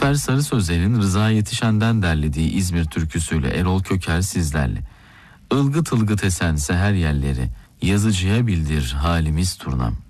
Zafer Sarı Sözel'in Rıza Yetişen'den derlediği İzmir türküsüyle Erol Köker sizlerle. Ilgıt ılgıt esen seher yerleri, yazıcıya bildir halimiz turnam.